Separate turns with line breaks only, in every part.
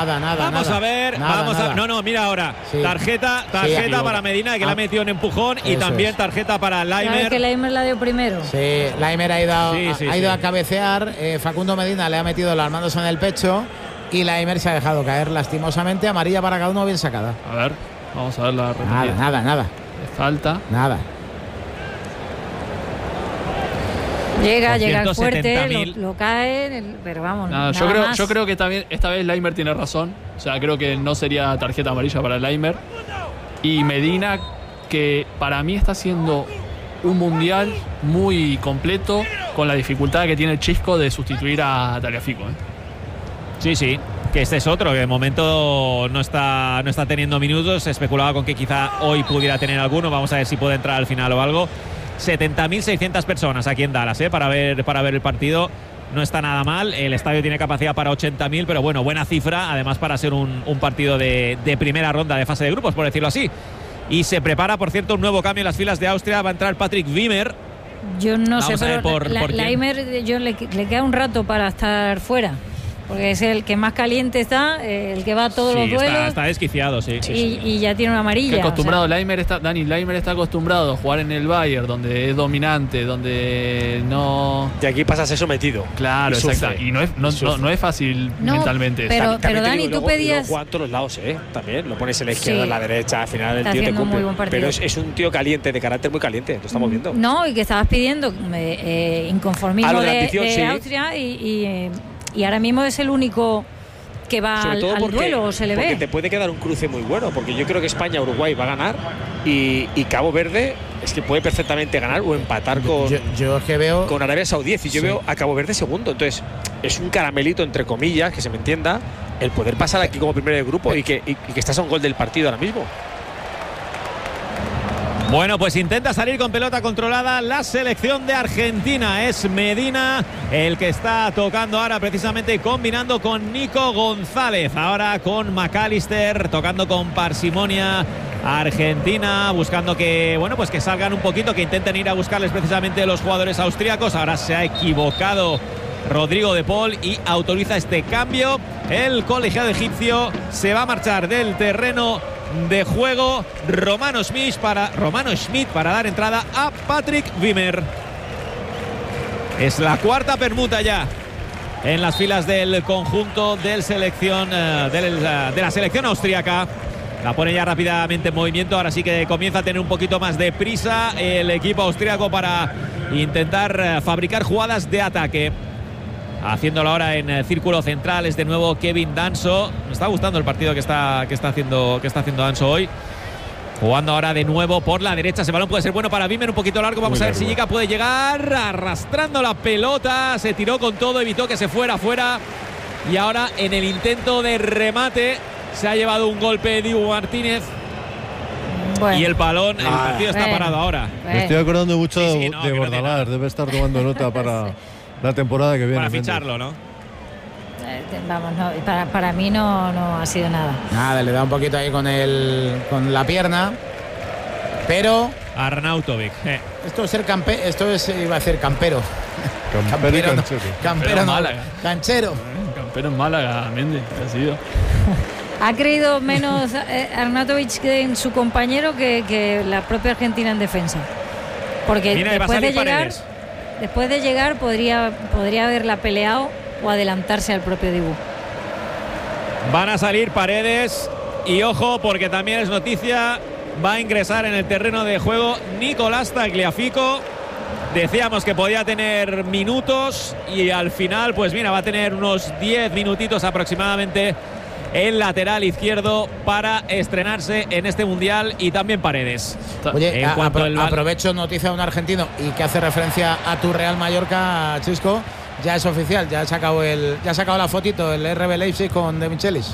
Vamos a ver. No, mira ahora. Sí. Tarjeta para Medina, que la ha metido en empujón. Y también tarjeta para Laimer.
Que Laimer la dio primero.
Sí, Laimer ha ido a cabecear. Facundo Medina le ha metido las manos en el pecho. Y Laimer se ha dejado caer lastimosamente. Amarilla para cada uno, bien sacada.
A ver, vamos a ver la repetida.
Nada.
Falta.
Nada.
Llega fuerte, lo cae, pero vamos.
Yo creo que también esta vez Laimer tiene razón. O sea, creo que no sería tarjeta amarilla para Laimer. Y Medina, que para mí está haciendo un mundial muy completo, con la dificultad que tiene el Chisco de sustituir a Tagliafico.
Sí, que este es otro, que de momento no está teniendo minutos. Se especulaba con que quizá hoy pudiera tener alguno. Vamos a ver si puede entrar al final o algo. 70.600 personas aquí en Dallas, para ver el partido. No está nada mal. El estadio tiene capacidad para 80.000, pero bueno, buena cifra, además para ser un partido de primera ronda de fase de grupos, por decirlo así. Y se prepara, por cierto, un nuevo cambio en las filas de Austria. Va a entrar Patrick Wimmer.
Yo no sé, pero Laimer le queda un rato para estar fuera, porque es el que más caliente está, el que va a todos los duelos.
Está desquiciado, sí.
Y ya tiene una amarilla.
Acostumbrado, Laimer está acostumbrado a jugar en el Bayern, donde es dominante, donde no.
Y aquí pasa a ser sometido.
Claro, exacto. Y no es fácil mentalmente.
Pero Dani, tú pedías.
Juega a todos los lados, También lo pones en la izquierda, en la derecha, al final el tío te cumple. Pero es un tío caliente, de carácter muy caliente, lo estamos viendo.
No, y que estabas pidiendo inconformismo de Austria y ahora mismo es el único que va al duelo, se le ve.
Porque te puede quedar un cruce muy bueno, porque yo creo que España-Uruguay va a ganar y Cabo Verde es que puede perfectamente ganar o empatar con Arabia Saudí. Y yo veo a Cabo Verde segundo. Entonces, es un caramelito, entre comillas, que se me entienda, el poder pasar aquí como primero de grupo y que estás a un gol del partido ahora mismo.
Bueno, pues intenta salir con pelota controlada la selección de Argentina. Es Medina el que está tocando ahora, precisamente combinando con Nico González. Ahora con McAllister, tocando con parsimonia. Argentina buscando que salgan un poquito, que intenten ir a buscarles precisamente los jugadores austríacos. Ahora se ha equivocado Rodrigo de Paul y autoriza este cambio. El colegiado egipcio se va a marchar del terreno de juego. Romano Schmidt para dar entrada a Patrick Wimmer. Es la cuarta permuta ya en las filas del conjunto de la selección austríaca. La pone ya rápidamente en movimiento. Ahora sí que comienza a tener un poquito más de prisa el equipo austríaco para intentar fabricar jugadas de ataque. Haciéndolo ahora en círculo central es de nuevo Kevin Danso. Me está gustando el partido que está haciendo Danso hoy. Jugando ahora de nuevo por la derecha. Ese balón puede ser bueno para Wimmer, un poquito largo. Vamos a ver si Jica puede llegar. Arrastrando la pelota. Se tiró con todo, evitó que se fuera fuera. Y ahora en el intento de remate se ha llevado un golpe Dibu Martínez. Bueno. Y el balón, el partido está parado ahora.
Me estoy acordando mucho de Bordalás. Debe estar tomando nota para la temporada que viene.
Para ficharlo, ¿no?
Vamos, no, para mí no ha sido nada.
Nada, le da un poquito ahí con la pierna. Pero
Arnautovic.
Iba a ser campero.
Campero Málaga.
Canchero.
Campero en Málaga, Méndez, ha sido.
Ha creído menos Arnautovic en su compañero que la propia Argentina en defensa. Porque después de llegar podría haberla peleado o adelantarse al propio Dibu.
Van a salir Paredes y ojo, porque también es noticia, va a ingresar en el terreno de juego Nicolás Tagliafico. Decíamos que podía tener minutos y al final, pues mira, va a tener unos 10 minutitos aproximadamente el lateral izquierdo para estrenarse en este mundial. Y también Paredes.
Oye, aprovecho noticia de un argentino y que hace referencia a tu Real Mallorca, Chisco. Ya es oficial, ya ha sacado la fotito el RB Leipzig con De Michelis.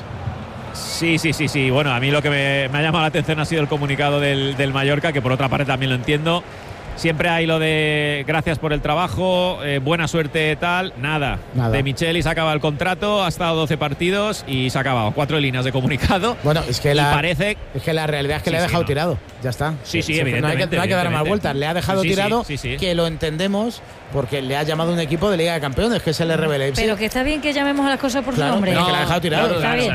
Sí. Bueno, a mí lo que me ha llamado la atención ha sido el comunicado del Mallorca, que por otra parte también lo entiendo. Siempre hay lo de gracias por el trabajo, buena suerte, tal. Nada. De Michelis acaba el contrato, ha estado 12 partidos y se ha acabado. 4 líneas de comunicado.
Bueno, es que la realidad es que le ha dejado tirado. Ya está.
Sí, evidentemente.
No hay que dar más vueltas. Le ha dejado tirado, que lo entendemos, porque le ha llamado un equipo de Liga de Campeones, que es el RB Leipzig.
Pero que está bien que llamemos a las cosas por su nombre.
No, que le ha dejado tirado.
Está bien.